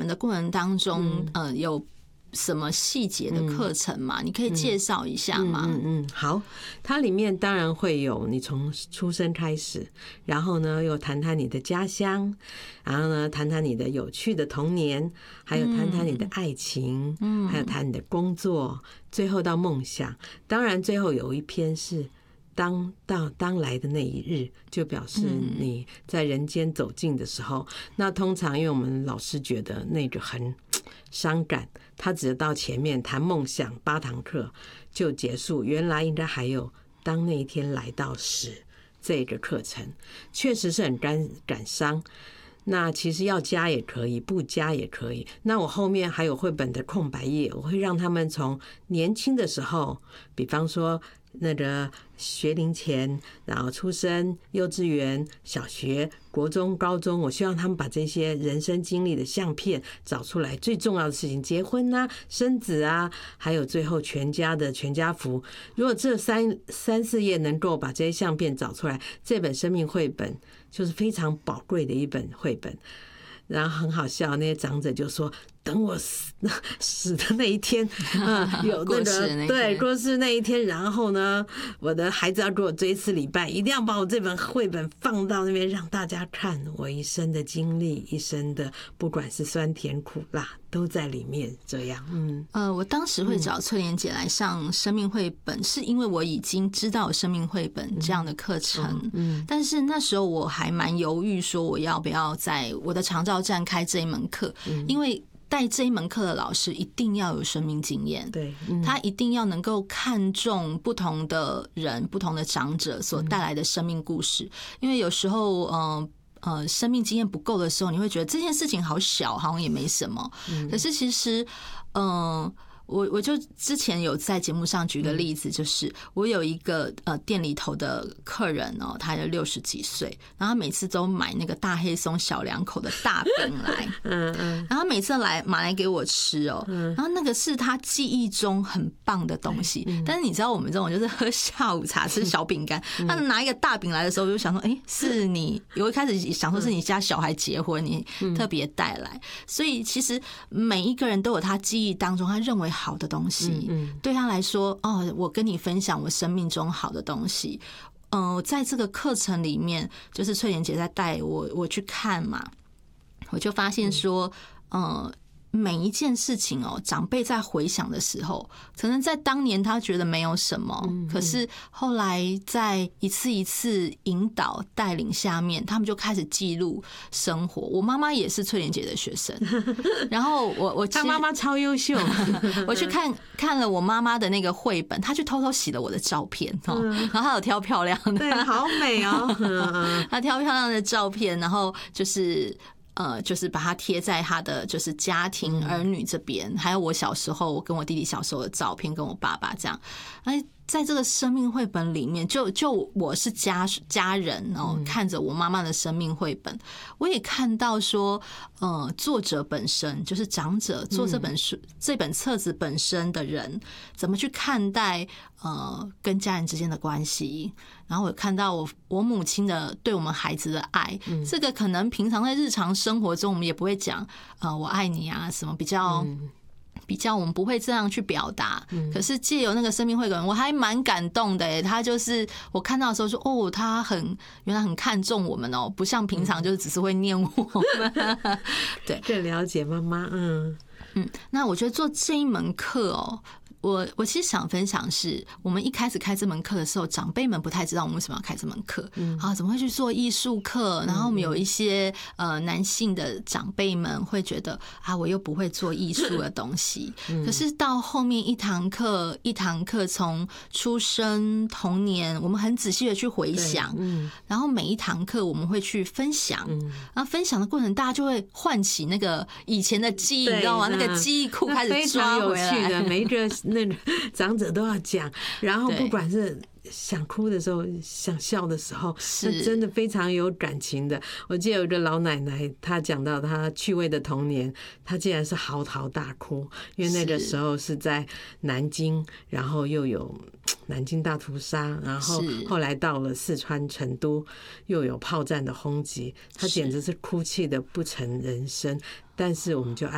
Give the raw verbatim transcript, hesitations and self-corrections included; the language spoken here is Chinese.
的过程当中，嗯、呃，有什么细节的课程嘛？你可以介绍一下吗？ 嗯 嗯, 嗯，好，它里面当然会有你从出生开始，然后呢又谈谈你的家乡，然后呢谈谈你的有趣的童年，还有谈谈你的爱情，嗯，还有谈你的工作，最后到梦想。当然最后有一篇是当到当来的那一日，就表示你在人间走近的时候。那通常因为我们老师觉得那个很伤感，他只到前面谈梦想八堂课就结束，原来应该还有当那一天来到时这个课程，确实是很感感伤。那其实要加也可以，不加也可以。那我后面还有绘本的空白页，我会让他们从年轻的时候，比方说那个学龄前，然后出生、幼稚园、小学、国中、高中，我希望他们把这些人生经历的相片找出来。最重要的事情，结婚啊、生子啊，还有最后全家的全家福。如果这三三四页能够把这些相片找出来，这本生命绘本就是非常宝贵的一本绘本。然后很好笑，那些长者就说：“等我死死的那一天，嗯，有那个对过世那一天，然后呢，我的孩子要给我追思礼拜，一定要把我这本绘本放到那边让大家看我一生的经历，一生的不管是酸甜苦辣都在里面。这样，嗯， 呃，我当时会找翠莲姐来上生命绘本，是因为我已经知道有生命绘本这样的课程，嗯，但是那时候我还蛮犹豫，说我要不要在我的长照站开这一门课，因为带这一门课的老师一定要有生命经验， 对， 他一定要能够看重不同的人、不同的长者所带来的生命故事，因为有时候，嗯。呃，生命经验不够的时候，你会觉得这件事情好小，好像也没什么。可是其实，嗯、呃。我我就之前有在节目上举个例子，就是我有一个呃店里头的客人哦，他有六十几岁，然后他每次都买那个大黑松小两口的大饼来，嗯嗯，然后每次来买来给我吃哦，然后那个是他记忆中很棒的东西，但是你知道我们这种就是喝下午茶吃小饼干，他拿一个大饼来的时候，就想说，哎，是你，我一开始想说是你家小孩结婚，你特别带来，所以其实每一个人都有他记忆当中他认为好的东西，对他来说，哦，我跟你分享我生命中好的东西。嗯、呃，在这个课程里面，就是翠莲姐在带我我去看嘛，我就发现说，呃。每一件事情哦，长辈在回想的时候，可能在当年他觉得没有什么，可是后来在一次一次引导带领下面，他们就开始记录生活。我妈妈也是翠莲姐的学生，然后我我她妈妈超优秀， 我去看看了我妈妈的那个绘本，她去偷偷洗了我的照片哦，然后她有挑漂亮的， 对，好美哦， 她挑漂亮的照片，然后就是。呃，就是把它贴在他的就是家庭儿女这边，还有我小时候，我跟我弟弟小时候的照片，跟我爸爸这样。哎，在这个生命绘本里面，就就我是家家人哦，看着我妈妈的生命绘本，我也看到说，呃，作者本身就是长者做这本书、这本册子本身的人，怎么去看待呃跟家人之间的关系。然后我看到我我母亲的对我们孩子的爱，嗯、这个可能平常在日常生活中我们也不会讲，呃，我爱你啊，什么比较、嗯、比较我们不会这样去表达。嗯、可是借由那个生命绘本，我还蛮感动的耶。他就是我看到的时候说，哦，他很原来很看重我们哦，不像平常就是只是会念我们。对， 更了解妈妈。嗯嗯，那我觉得做这一门课哦。我我其实想分享是，我们一开始开这门课的时候，长辈们不太知道我们为什么要开这门课，嗯，啊，怎么会去做艺术课？然后我们有一些呃男性的长辈们会觉得啊，我又不会做艺术的东西。可是到后面一堂课一堂课，从出生童年，我们很仔细的去回想，嗯，然后每一堂课我们会去分享，嗯，然后分享的过程，大家就会唤起那个以前的记忆，你知道吗？那个记忆库开始抓回来， 非常有趣的，每一个。那长者都要讲，然后不管是想哭的时候、想笑的时候，是真的非常有感情的。我记得有一个老奶奶，她讲到她趣味的童年，她竟然是嚎啕大哭，因为那个时候是在南京，然后又有南京大屠杀，然后后来到了四川成都，又有炮战的轰击，她简直是哭泣的不成人声。但是我们就